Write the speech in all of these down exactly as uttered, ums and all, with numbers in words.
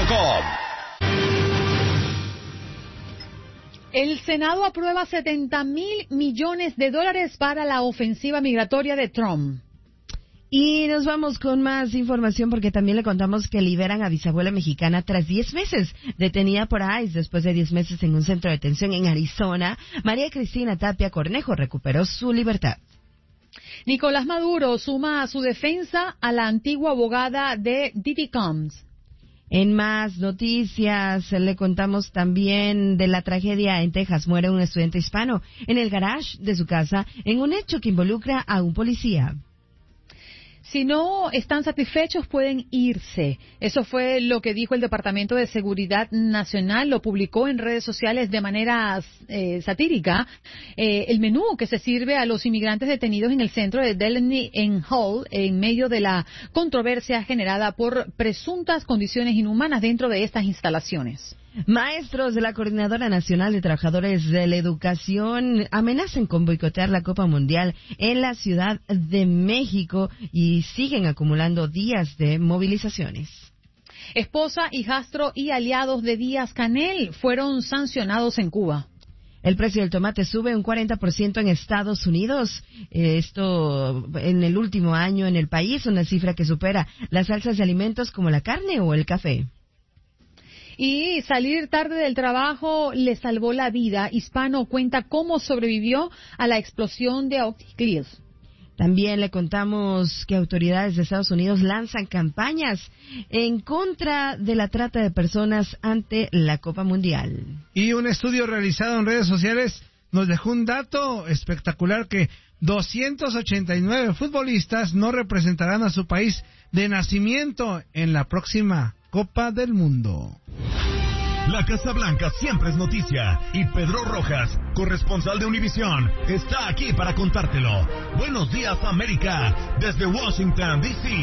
com. El Senado aprueba setenta mil millones de dólares para la ofensiva migratoria de Trump. Y nos vamos con más información porque también le contamos que liberan a bisabuela mexicana tras diez meses. Detenida por ICE después de diez meses en un centro de detención en Arizona, María Cristina Tapia Cornejo recuperó su libertad. Nicolás Maduro suma a su defensa a la antigua abogada de Diddy Combs. En más noticias, le contamos también de la tragedia en Texas. Muere un estudiante hispano en el garage de su casa en un hecho que involucra a un policía. Si no están satisfechos, pueden irse. Eso fue lo que dijo el Departamento de Seguridad Nacional. Lo publicó en redes sociales de manera eh, satírica. Eh, el menú que se sirve a los inmigrantes detenidos en el centro de Delaney en Hall, en medio de la controversia generada por presuntas condiciones inhumanas dentro de estas instalaciones. Maestros de la Coordinadora Nacional de Trabajadores de la Educación amenazan con boicotear la Copa Mundial en la Ciudad de México y siguen acumulando días de movilizaciones. Esposa, hijastro y aliados de Díaz-Canel fueron sancionados en Cuba. El precio del tomate sube un cuarenta por ciento en Estados Unidos. Esto en el último año en el país, una cifra que supera las salsas de alimentos como la carne o el café. Y salir tarde del trabajo le salvó la vida. Hispano cuenta cómo sobrevivió a la explosión de Otis. También le contamos que autoridades de Estados Unidos lanzan campañas en contra de la trata de personas ante la Copa Mundial. Y un estudio realizado en redes sociales nos dejó un dato espectacular que doscientos ochenta y nueve futbolistas no representarán a su país de nacimiento en la próxima Copa del Mundo. La Casa Blanca siempre es noticia y Pedro Rojas, corresponsal de Univisión, está aquí para contártelo. Buenos días, América, desde Washington, D C.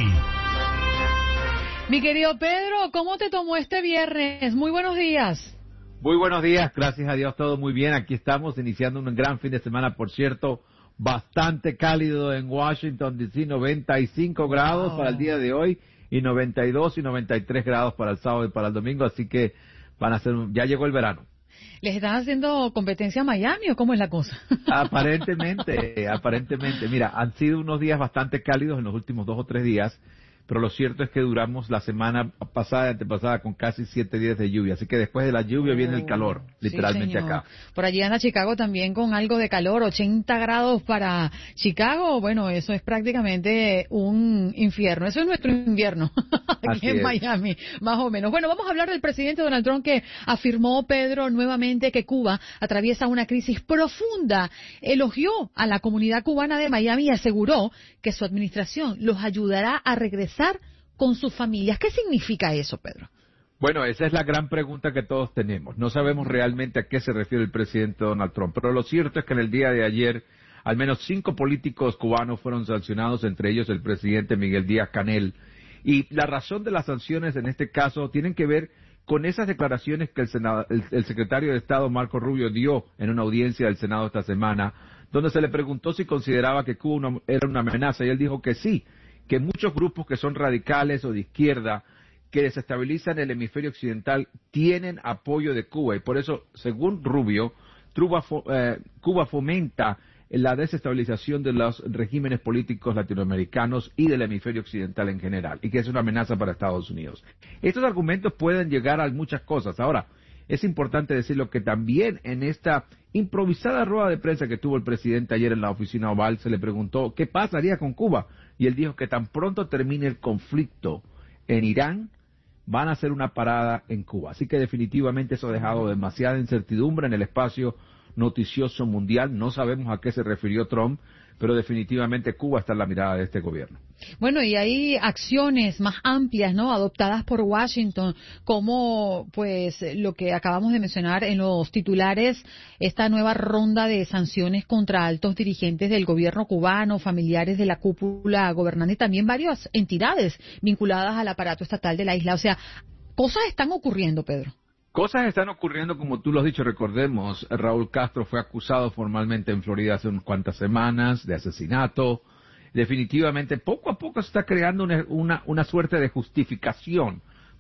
Mi querido Pedro, ¿cómo te tomó este viernes? Muy buenos días. Muy buenos días, gracias a Dios, todo muy bien. Aquí estamos iniciando un gran fin de semana, por cierto, bastante cálido en Washington, D C, noventa y cinco grados wow. para el día de hoy. Y noventa y dos y noventa y tres grados para el sábado y para el domingo, así que van a ser, ya llegó el verano. ¿Les están haciendo competencia a Miami o cómo es la cosa? Aparentemente, aparentemente. Mira, han sido unos días bastante cálidos en los últimos dos o tres días, pero lo cierto es que duramos la semana pasada y antepasada con casi siete días de lluvia, así que después de la lluvia oh, viene el calor, literalmente sí, acá. Por allí anda Chicago también con algo de calor, ochenta grados para Chicago, bueno, eso es prácticamente un infierno, eso es nuestro invierno, aquí en Miami, más o menos. Bueno, vamos a hablar del presidente Donald Trump que afirmó, Pedro, nuevamente que Cuba atraviesa una crisis profunda, elogió a la comunidad cubana de Miami y aseguró que su administración los ayudará a regresar con sus familias. ¿Qué significa eso, Pedro? Bueno, esa es la gran pregunta que todos tenemos. No sabemos realmente a qué se refiere el presidente Donald Trump, pero lo cierto es que en el día de ayer al menos cinco políticos cubanos fueron sancionados, entre ellos el presidente Miguel Díaz-Canel. Y la razón de las sanciones en este caso tienen que ver con esas declaraciones que el, Senado, el, el secretario de Estado Marco Rubio dio en una audiencia del Senado esta semana, donde se le preguntó si consideraba que Cuba una, era una amenaza, y él dijo que sí, que muchos grupos que son radicales o de izquierda que desestabilizan el hemisferio occidental tienen apoyo de Cuba, y por eso, según Rubio, Cuba, eh, Cuba fomenta la desestabilización de los regímenes políticos latinoamericanos y del hemisferio occidental en general, y que es una amenaza para Estados Unidos. Estos argumentos pueden llegar a muchas cosas. Ahora, es importante decirlo que también en esta improvisada rueda de prensa que tuvo el presidente ayer en la oficina Oval, se le preguntó qué pasaría con Cuba, y él dijo que tan pronto termine el conflicto en Irán, van a hacer una parada en Cuba. Así que definitivamente eso ha dejado demasiada incertidumbre en el espacio noticioso mundial. No sabemos a qué se refirió Trump, pero definitivamente Cuba está en la mirada de este gobierno. Bueno, y hay acciones más amplias, ¿no?, adoptadas por Washington, como pues lo que acabamos de mencionar en los titulares, esta nueva ronda de sanciones contra altos dirigentes del gobierno cubano, familiares de la cúpula gobernante y también varias entidades vinculadas al aparato estatal de la isla. O sea, cosas están ocurriendo, Pedro. Cosas están ocurriendo, como tú lo has dicho. Recordemos, Raúl Castro fue acusado formalmente en Florida hace unas cuantas semanas de asesinato. Definitivamente, poco a poco se está creando una, una, una suerte de justificación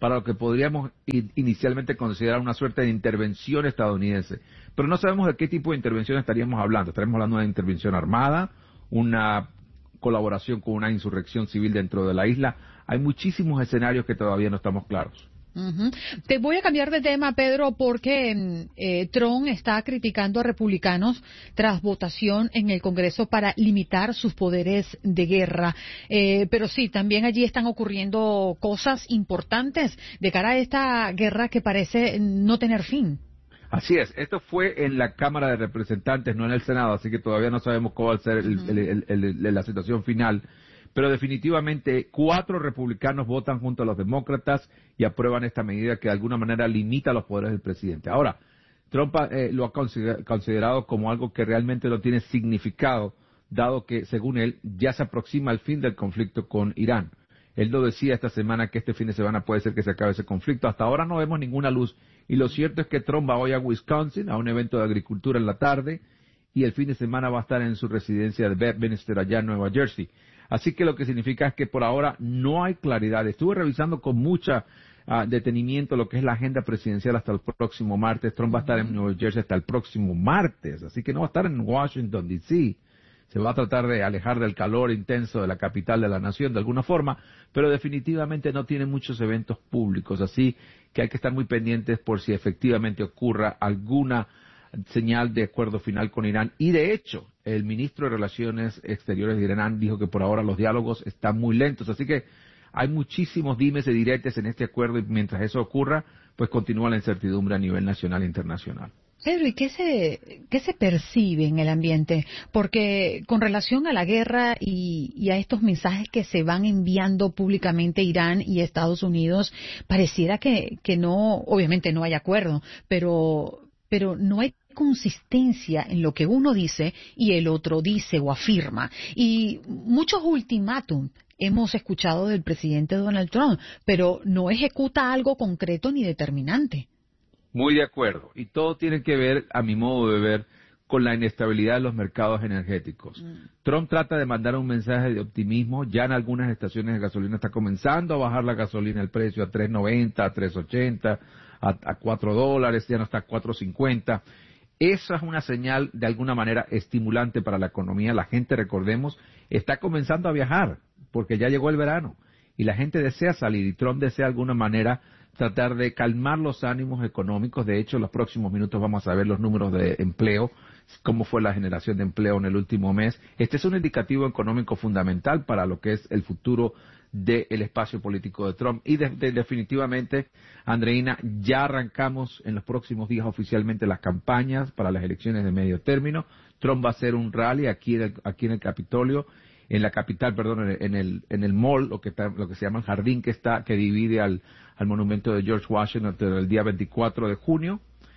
para lo que podríamos inicialmente considerar una suerte de intervención estadounidense. Pero no sabemos de qué tipo de intervención estaríamos hablando. Estaríamos hablando de una intervención armada, una colaboración con una insurrección civil dentro de la isla. Hay muchísimos escenarios que todavía no estamos claros. Uh-huh. Te voy a cambiar de tema, Pedro, porque eh, Trump está criticando a republicanos tras votación en el Congreso para limitar sus poderes de guerra. Eh, pero sí, también allí están ocurriendo cosas importantes de cara a esta guerra que parece no tener fin. Así es, esto fue en la Cámara de Representantes, no en el Senado, así que todavía no sabemos cómo va a ser el, uh-huh. el, el, el, el, la situación final. Pero definitivamente cuatro republicanos votan junto a los demócratas y aprueban esta medida que de alguna manera limita los poderes del presidente. Ahora, Trump eh, lo ha considerado como algo que realmente no tiene significado, dado que, según él, ya se aproxima el fin del conflicto con Irán. Él lo decía esta semana que este fin de semana puede ser que se acabe ese conflicto. Hasta ahora no vemos ninguna luz. Y lo cierto es que Trump va hoy a Wisconsin, a un evento de agricultura en la tarde, y el fin de semana va a estar en su residencia de Bedminster, allá en Nueva Jersey. Así que lo que significa es que por ahora no hay claridad. Estuve revisando con mucha uh, detenimiento lo que es la agenda presidencial hasta el próximo martes. Trump va a estar en Nueva Jersey hasta el próximo martes, así que no va a estar en Washington, D C Se va a tratar de alejar del calor intenso de la capital de la nación de alguna forma, pero definitivamente no tiene muchos eventos públicos, así que hay que estar muy pendientes por si efectivamente ocurra alguna señal de acuerdo final con Irán. Y de hecho, el ministro de Relaciones Exteriores de Irán dijo que por ahora los diálogos están muy lentos, así que hay muchísimos dimes y diretes en este acuerdo y mientras eso ocurra, pues continúa la incertidumbre a nivel nacional e internacional. Pedro, ¿y qué se, qué se percibe en el ambiente? Porque con relación a la guerra y, y a estos mensajes que se van enviando públicamente Irán y Estados Unidos, pareciera que, que no, obviamente no hay acuerdo, pero, pero no hay consistencia en lo que uno dice y el otro dice o afirma. Y muchos ultimátum hemos escuchado del presidente Donald Trump, pero no ejecuta algo concreto ni determinante. Muy de acuerdo. Y todo tiene que ver, a mi modo de ver, con la inestabilidad de los mercados energéticos. Mm. Trump trata de mandar un mensaje de optimismo. Ya en algunas estaciones de gasolina está comenzando a bajar la gasolina, el precio a tres noventa, a tres ochenta, a, a cuatro dólares, ya no está a cuatro cincuenta. Esa es una señal de alguna manera estimulante para la economía. La gente, recordemos, está comenzando a viajar porque ya llegó el verano y la gente desea salir y Trump desea de alguna manera tratar de calmar los ánimos económicos. De hecho, en los próximos minutos vamos a ver los números de empleo, cómo fue la generación de empleo en el último mes. Este es un indicativo económico fundamental para lo que es el futuro del espacio político de Trump. Y de, de, definitivamente, Andreina, ya arrancamos en los próximos días oficialmente las campañas para las elecciones de medio término. Trump va a hacer un rally aquí en el, aquí en el Capitolio, en la capital, perdón, en el en el mall, lo que está, lo que se llama el jardín que está que divide al, al monumento de George Washington el día veinticuatro de junio.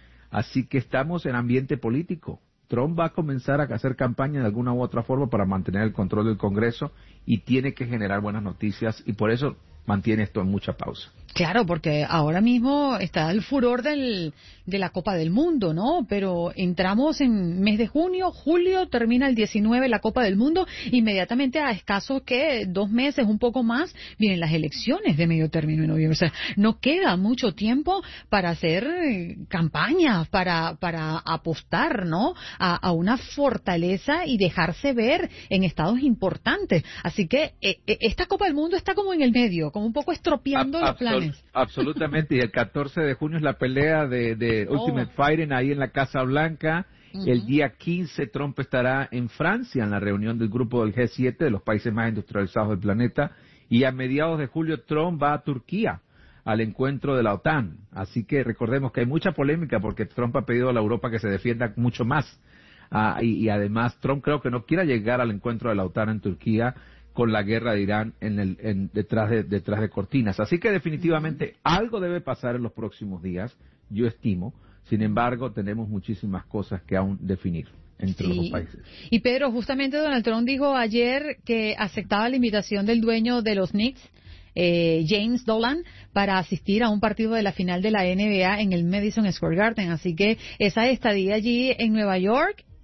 Así que estamos en ambiente político. Trump va a comenzar a hacer campaña de alguna u otra forma para mantener el control del Congreso y tiene que generar buenas noticias y por eso mantiene esto en mucha pausa. Claro, porque ahora mismo está el furor del, de la Copa del Mundo, ¿no? Pero entramos en mes de junio, julio, termina el diecinueve la Copa del Mundo, inmediatamente a escasos que dos meses, un poco más, vienen las elecciones de medio término en noviembre. O sea, no queda mucho tiempo para hacer campañas, para, para apostar, ¿no? A, a una fortaleza y dejarse ver en estados importantes. Así que eh, esta Copa del Mundo está como en el medio, como un poco estropeando a, los planes. Absolutamente, y el catorce de junio es la pelea de, de Ultimate oh. Fighting ahí en la Casa Blanca. Uh-huh. El día quince Trump estará en Francia en la reunión del grupo del G siete, de los países más industrializados del planeta, y a mediados de julio Trump va a Turquía al encuentro de la OTAN. Así que recordemos que hay mucha polémica porque Trump ha pedido a la Europa que se defienda mucho más. Uh, y, y además Trump creo que no quiera llegar al encuentro de la OTAN en Turquía con la guerra de Irán en el, en, detrás, de, detrás de cortinas. Así que definitivamente algo debe pasar en los próximos días, yo estimo. Sin embargo, tenemos muchísimas cosas que aún definir entre sí. los dos países. Y Pedro, justamente Donald Trump dijo ayer que aceptaba la invitación del dueño de los Knicks, eh, James Dolan, para asistir a un partido de la final de la N B A en el Madison Square Garden. Así que esa estadía allí en Nueva York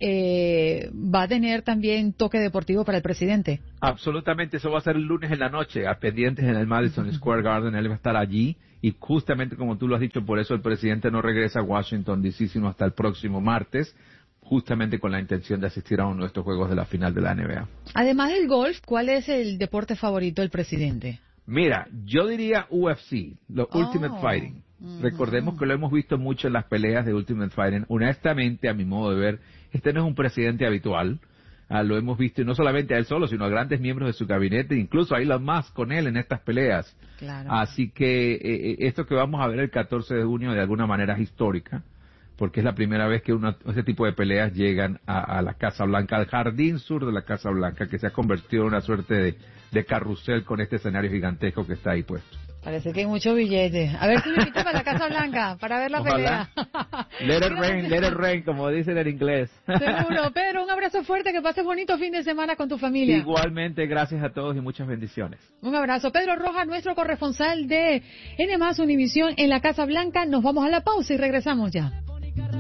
eh, va a tener también toque deportivo para el presidente. Absolutamente, eso va a ser el lunes en la noche, a pendientes en el Madison Square Garden, él va a estar allí, y justamente como tú lo has dicho, por eso el presidente no regresa a Washington D C sino hasta el próximo martes, justamente con la intención de asistir a uno de estos juegos de la final de la N B A. Además del golf, ¿cuál es el deporte favorito del presidente? Mira, yo diría U F C, lo Oh. Ultimate Fighting. Uh-huh. Recordemos que lo hemos visto mucho en las peleas de Ultimate Fighting. Honestamente, a mi modo de ver, este no es un presidente habitual. Uh, lo hemos visto y no solamente a él solo, sino a grandes miembros de su gabinete, incluso hay los más con él en estas peleas. Claro. Así que eh, esto que vamos a ver el catorce de junio de alguna manera es histórica, porque es la primera vez que una, ese tipo de peleas llegan a, a la Casa Blanca, al jardín sur de la Casa Blanca, que se ha convertido en una suerte de, de carrusel con este escenario gigantesco que está ahí puesto. Parece que hay muchos billetes. A ver si me invitan para la Casa Blanca para ver la Ojalá. pelea. Let it rain, let it rain, como dicen en inglés. Seguro. Pedro, un abrazo fuerte, que pases bonito fin de semana con tu familia. Igualmente, gracias a todos y muchas bendiciones. Un abrazo. Pedro Rojas, nuestro corresponsal de N más Univisión en la Casa Blanca. Nos vamos a la pausa y regresamos ya.